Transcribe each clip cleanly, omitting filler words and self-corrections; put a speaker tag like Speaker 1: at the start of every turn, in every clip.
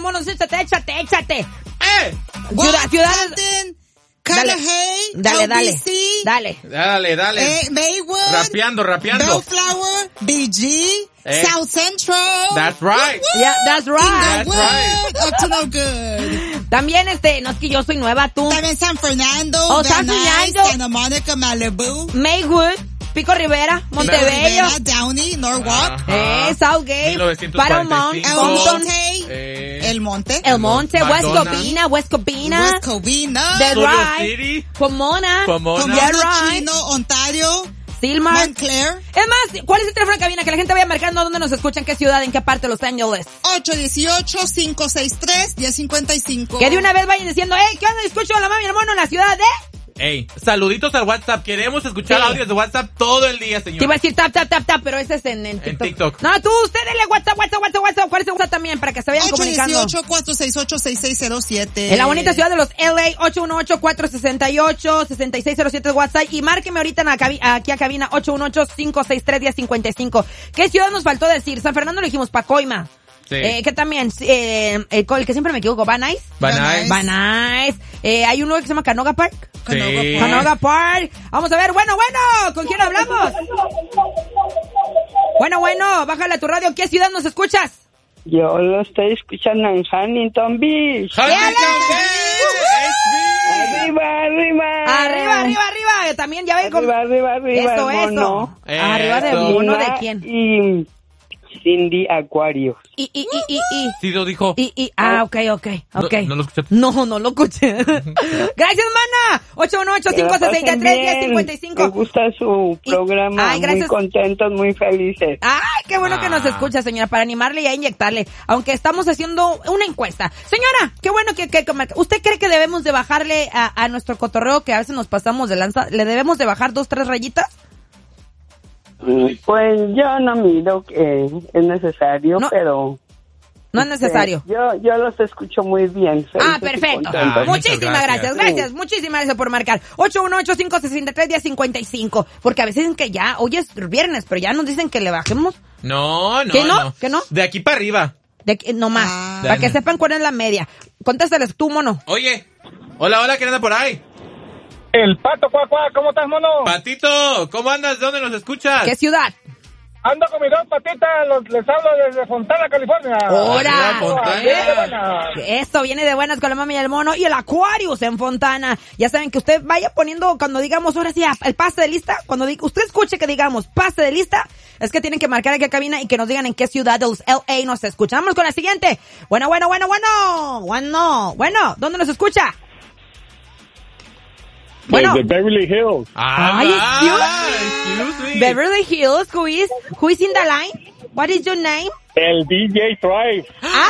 Speaker 1: monos, échate. Ciudad.
Speaker 2: Cudahy,
Speaker 1: Dale.
Speaker 3: Maywood. Rapeando.
Speaker 2: Bellflower, BG, South Central.
Speaker 3: That's right.
Speaker 1: Yeah, that's right.
Speaker 2: Up to no good.
Speaker 1: También no es que yo soy nueva, tú.
Speaker 2: También San Fernando,
Speaker 1: San Fernando,
Speaker 2: Santa Monica, Malibu,
Speaker 1: Maywood, Pico Rivera, Montebello,
Speaker 2: Downey, Norwalk,
Speaker 1: Southgate, Paramount,
Speaker 2: El Monte,
Speaker 1: West Covina, The Rye, Pomona,
Speaker 2: Chino, Ontario,
Speaker 1: Silmar,
Speaker 2: Montclair.
Speaker 1: Es más, ¿cuál es el teléfono de cabina? Que la gente vaya marcando dónde nos escucha, en qué ciudad, en qué parte de Los Ángeles.
Speaker 2: 818-563-1055.
Speaker 1: Que de una vez vayan diciendo, ¿qué onda? Escucho a la mami y el mono en la ciudad de...
Speaker 3: Saluditos al WhatsApp. Queremos escuchar audios de WhatsApp todo el día, señor.
Speaker 1: Te iba a decir tap, pero ese es en TikTok. No, tú, usted denle WhatsApp. ¿Cuál es el WhatsApp también? Para que se vayan comunicando.
Speaker 2: 818-468-6607.
Speaker 1: En la bonita ciudad de los LA, 818-468-6607 WhatsApp. Y márqueme ahorita aquí a cabina, 818-563-1055. ¿Qué ciudad nos faltó decir? San Fernando lo dijimos, Pacoima.
Speaker 3: Sí.
Speaker 1: Que también, el que siempre me equivoco, Van Nuys. Hay uno que se llama Canoga Park. Canoga Park. Vamos a ver, bueno, ¿con quién hablamos? Bueno, bájale a tu radio. ¿Qué ciudad nos escuchas?
Speaker 4: Yo lo estoy escuchando en Huntington Beach.
Speaker 1: Arriba. También ya ven con...
Speaker 4: Arriba.
Speaker 1: Eso. Arriba de mono, ¿de quién?
Speaker 4: Y Cindy Acuario.
Speaker 1: Y.
Speaker 3: Sí, lo dijo.
Speaker 1: Ok.
Speaker 3: ¿No lo escuché?
Speaker 1: No lo escuché. Gracias, mana. 818-563-1055.
Speaker 4: Me gusta su programa.
Speaker 1: Ay, gracias.
Speaker 4: Muy contentos, muy felices.
Speaker 1: Ay, qué bueno que nos escucha, señora, para animarle y a inyectarle. Aunque estamos haciendo una encuesta. Señora, qué bueno que ¿usted cree que debemos de bajarle a nuestro cotorreo, que a veces nos pasamos de lanza? ¿Le debemos de bajar 2-3 rayitas?
Speaker 4: Pues yo no miro que es necesario, pero...
Speaker 1: No es necesario.
Speaker 4: Yo los escucho muy bien.
Speaker 1: Perfecto. Muchísimas gracias. Muchísimas gracias por marcar. 818-563-1055. Porque a veces dicen que ya, hoy es viernes, pero ya nos dicen que le bajemos.
Speaker 3: No.
Speaker 1: ¿Qué no? ¿Qué no?
Speaker 3: De aquí para arriba.
Speaker 1: No más. Para que sepan cuál es la media. Contéstales tú, mono.
Speaker 3: Oye. Hola, ¿quién anda por ahí?
Speaker 5: El Pato, ¿cómo estás, mono?
Speaker 3: Patito, ¿cómo andas? ¿De dónde nos escuchas?
Speaker 1: ¿Qué ciudad?
Speaker 5: Ando con mis dos patitas, les hablo desde Fontana, California.
Speaker 1: ¡Hola! Esto viene de buenas con la mami y el mono y el Aquarius en Fontana. Ya saben que usted vaya poniendo, cuando digamos, ahora sí, el pase de lista, cuando usted escuche que digamos pase de lista, es que tienen que marcar aquí a cabina y que nos digan en qué ciudad de los LA nos escuchamos con la siguiente. Bueno, ¿dónde nos escucha?
Speaker 5: Bueno. Desde Beverly Hills.
Speaker 1: Excuse me. Beverly Hills, who is in the line? What is your name?
Speaker 5: El DJ Thrive.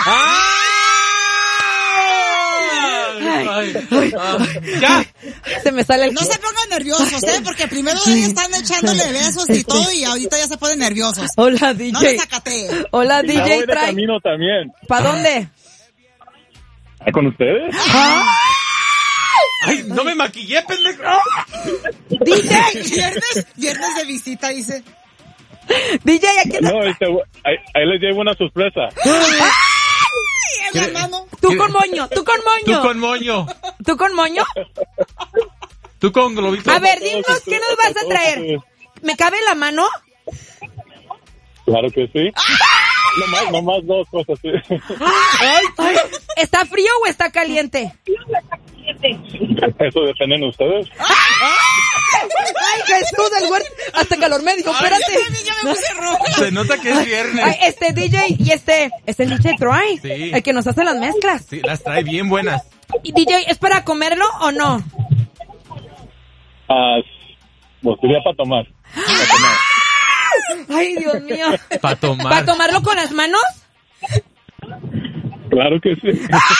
Speaker 1: Ya. Se me sale el...
Speaker 2: No se pongan nerviosos, porque primero ellos están echándole besos y todo y ahorita ya se ponen nerviosos.
Speaker 1: Hola, DJ.
Speaker 2: No les sacateen.
Speaker 1: Hola, DJ
Speaker 5: Thrive. Voy de
Speaker 1: Thrive.
Speaker 5: camino también.
Speaker 1: ¿Para dónde?
Speaker 5: ¿Con ustedes?
Speaker 3: ¡Ay, no me maquillé, pendejo!
Speaker 1: DJ,
Speaker 2: viernes de visita, dice.
Speaker 1: DJ, aquí
Speaker 5: no, ahí les llevo una sorpresa.
Speaker 2: ¡Ay, hermano!
Speaker 1: Tú con moño.
Speaker 3: Tú con moño. Tú con globito.
Speaker 1: A ver, dinos, ¿qué nos vas a traer? ¿Me cabe en la mano?
Speaker 5: Claro que sí. Nomás dos cosas, sí.
Speaker 1: Ay, ¿está frío o está caliente?
Speaker 5: Eso depende de ustedes.
Speaker 1: Ay, Jesús del huerto. Hasta calor me dijo, espérate.
Speaker 2: Ya me puse roja.
Speaker 3: Se nota que es viernes.
Speaker 1: Ay, DJ y es el DJ Troy.
Speaker 3: Sí.
Speaker 1: El que nos hace las mezclas.
Speaker 3: Sí, las trae bien buenas.
Speaker 1: ¿Y DJ, es para comerlo o no?
Speaker 5: Pues sería para tomar.
Speaker 1: Ay, Dios mío.
Speaker 3: Para tomar.
Speaker 1: ¿Para tomarlo con las manos?
Speaker 5: Claro que sí.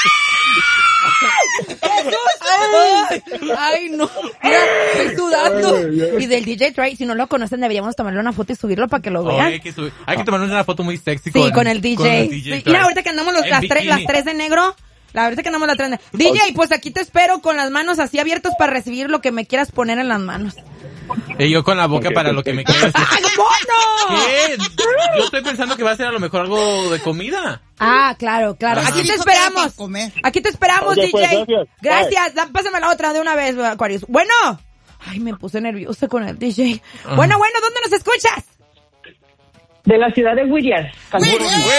Speaker 1: Ay, no. Mira, estoy sudando. Y del DJ Troy, si no lo conocen, deberíamos tomarle una foto y subirlo para que lo vean.
Speaker 3: Hay que tomarnos una foto muy sexy
Speaker 1: con el DJ. Sí. Mira, ahorita que andamos las tres de negro. Ahorita que andamos DJ, pues aquí te espero con las manos así abiertas para recibir lo que me quieras poner en las manos.
Speaker 3: Y yo con la boca para lo que me quieras.
Speaker 1: ¡Ay, mono!
Speaker 3: ¿Qué? Yo estoy pensando que va a ser a lo mejor algo de comida.
Speaker 1: Ah, claro. Aquí te esperamos. Aquí te esperamos,
Speaker 5: Oye,
Speaker 1: DJ.
Speaker 5: pues,
Speaker 1: Gracias. Pásame la otra de una vez, Aquarius. Bueno. Ay, me puse nerviosa con el DJ. Bueno, ¿dónde nos escuchas?
Speaker 4: De la ciudad de Whittier, California.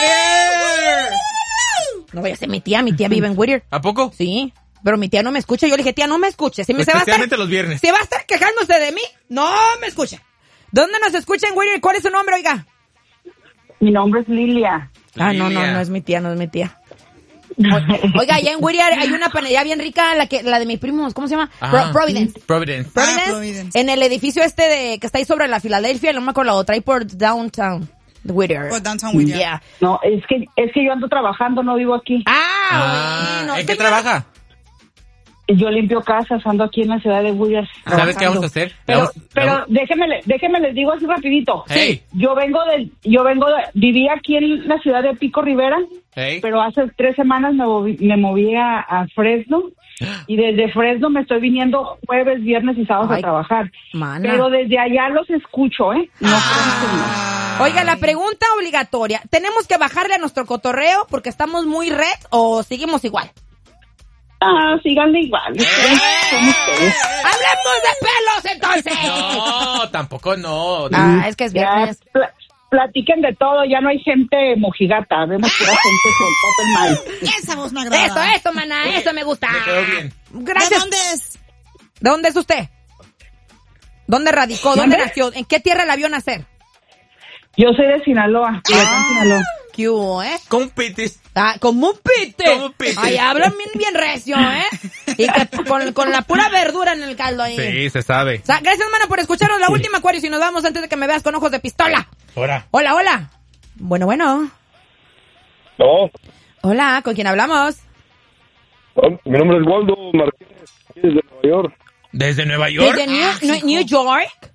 Speaker 1: No vaya a ser mi tía vive en Whittier.
Speaker 3: ¿A poco?
Speaker 1: Sí, pero mi tía no me escucha. Yo le dije, tía, no me escuches.
Speaker 3: Especialmente los viernes.
Speaker 1: Si va a estar quejándose de mí, no me escucha. ¿Dónde nos escucha en Whittier? ¿Cuál es su nombre, oiga?
Speaker 4: Mi nombre es Lilia.
Speaker 1: Ah, no es mi tía. Oiga, allá en Whittier hay una panadería bien rica, la de mis primos, ¿cómo se llama? Providence. En el edificio que está ahí sobre la Filadelfia, no me acuerdo la otra, ahí por Downtown Whittier.
Speaker 2: Por Downtown Whittier.
Speaker 1: Yeah.
Speaker 4: No, es que yo ando trabajando, no vivo aquí.
Speaker 1: Bueno.
Speaker 3: ¿En qué trabaja?
Speaker 4: Yo limpio casas, ando aquí en la ciudad de Whittier.
Speaker 3: ¿Sabes qué vamos a hacer?
Speaker 4: Pero déjeme les digo así rapidito.
Speaker 3: Hey.
Speaker 4: Viví aquí en la ciudad de Pico Rivera,
Speaker 3: Hey.
Speaker 4: pero hace 3 semanas me moví a Fresno, y desde Fresno me estoy viniendo jueves, viernes y sábados a trabajar.
Speaker 1: Mana.
Speaker 4: Pero desde allá los escucho, ¿eh?
Speaker 1: Oiga, la pregunta obligatoria, ¿tenemos que bajarle a nuestro cotorreo porque estamos muy red o seguimos igual?
Speaker 4: Síganle igual.
Speaker 1: ¡Hablemos de pelos, entonces!
Speaker 3: No, tampoco no.
Speaker 1: Es que es viernes.
Speaker 4: Platiquen de todo, ya no hay gente mojigata, vemos pura gente con papel mal.
Speaker 2: Esa voz me agrada.
Speaker 1: Eso, maná, eso me gusta.
Speaker 3: Me quedó bien.
Speaker 1: Gracias.
Speaker 2: ¿De dónde es?
Speaker 1: ¿De dónde es usted? ¿Dónde radicó? ¿Dónde nació? ¿En qué tierra la vio nacer?
Speaker 4: Yo soy de Sinaloa. Sinaloa.
Speaker 1: ¿Qué hubo,
Speaker 3: Compites.
Speaker 1: Como un pite.
Speaker 3: Como un pite.
Speaker 1: Ay, hablan bien recio, Y que con la pura verdura en el caldo ahí.
Speaker 3: Sí, se sabe.
Speaker 1: Gracias, hermano, por escucharnos. La última, Aquarius, y nos vamos antes de que me veas con ojos de pistola.
Speaker 3: Hola.
Speaker 1: Hola. Bueno.
Speaker 5: No,
Speaker 1: Hola, ¿con quién hablamos?
Speaker 5: mi nombre es Waldo Martínez, desde Nueva York.
Speaker 3: ¿Desde Nueva York?
Speaker 1: ¿Desde New York?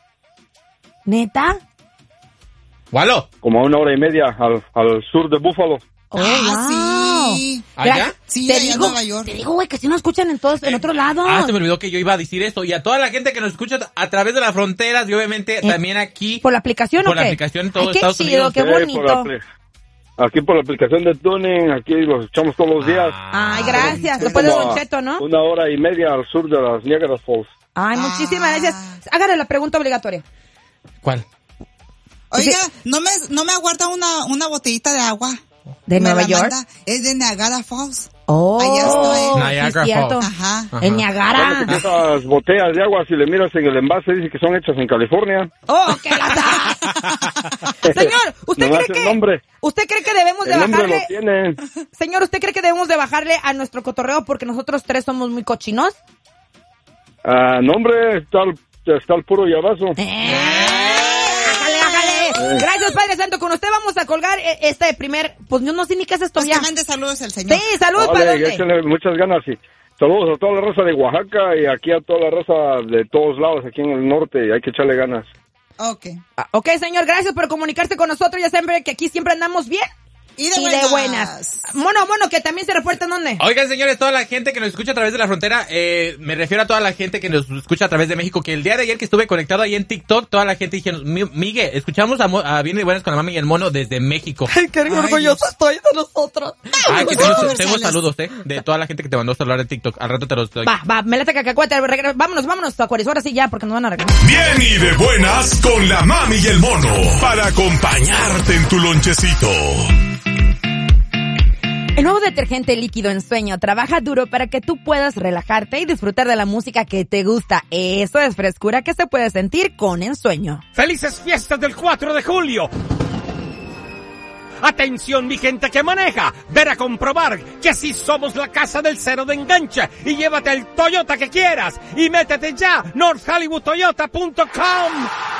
Speaker 1: ¿Neta?
Speaker 3: ¿Waldo?
Speaker 5: Como a 1 hora y media al sur de Buffalo.
Speaker 1: Wow.
Speaker 2: Sí.
Speaker 3: ¿Allá?
Speaker 2: Sí, allá en Nueva York.
Speaker 1: Te digo, güey, que si nos escuchan en otros lados.
Speaker 3: Se me olvidó que yo iba a decir esto. Y a toda la gente que nos escucha a través de las fronteras y obviamente también aquí.
Speaker 1: ¿Por la aplicación o qué?
Speaker 3: Por la aplicación en todo
Speaker 1: qué
Speaker 3: Estados
Speaker 1: chido,
Speaker 3: Unidos.
Speaker 1: qué bonito.
Speaker 5: Aquí por la aplicación de Tuning, aquí los echamos todos los días.
Speaker 1: Ay, gracias. Después de Don Cheto, ¿no?
Speaker 5: 1 hora y media al sur de las Niagara Falls.
Speaker 1: Ay, muchísimas gracias. Hágale la pregunta obligatoria.
Speaker 3: ¿Cuál?
Speaker 2: Oiga, ¿no me aguarda una botellita de agua?
Speaker 1: ¿De Nueva York?
Speaker 2: Es de Niagara Falls.
Speaker 1: Oh,
Speaker 2: allá estoy.
Speaker 3: Niagara Falls.
Speaker 2: Ajá.
Speaker 1: En Niagara.
Speaker 5: Esas botellas de agua, si le miras en el envase, dice que son hechas en California.
Speaker 1: ¡Oh, qué lata! Señor, ¿usted cree que debemos de bajarle? Señor, ¿usted cree que debemos de bajarle a nuestro cotorreo porque nosotros 3 somos muy cochinos?
Speaker 5: No, hombre, está el puro llavazo.
Speaker 1: Hágale. Gracias, Padre Santo. Con usted vamos a colgar este primer... Pues yo no sé ni qué es esto ya.
Speaker 2: Que mande saludos al Señor.
Speaker 1: Sí, saludos
Speaker 5: vale,
Speaker 1: para usted.
Speaker 5: échenle muchas ganas y saludos a toda la raza de Oaxaca y aquí a toda la raza de todos lados aquí en el norte. Y hay que echarle ganas.
Speaker 1: Ok, señor, gracias por comunicarse con nosotros. Ya saben que aquí siempre andamos bien. Y de buenas. Mono, que también se reporta en dónde.
Speaker 3: Oigan, señores, toda la gente que nos escucha a través de la frontera, me refiero a toda la gente que nos escucha a través de México, que el día de ayer que estuve conectado ahí en TikTok, toda la gente dijeron, Miguel, escuchamos a Bien y Buenas con la Mami y el Mono desde México.
Speaker 1: Ay, qué orgulloso estoy de nosotros.
Speaker 3: Ay, que tengo saludos, de toda la gente que te mandó a saludar en TikTok. Al rato te los doy.
Speaker 1: Va, me late cacahuete. Vámonos, Aquarius. Ahora sí ya, porque nos van a regalar.
Speaker 6: Bien y de buenas con la Mami y el Mono, para acompañarte en tu lonchecito.
Speaker 1: El nuevo detergente líquido en Sueño trabaja duro para que tú puedas relajarte y disfrutar de la música que te gusta. Eso es frescura que se puede sentir con Ensueño.
Speaker 7: ¡Felices fiestas del 4 de julio! Atención, mi gente que maneja. Ver a comprobar que sí somos la casa del cero de enganche y llévate el Toyota que quieras y métete ya northhollywoodtoyota.com.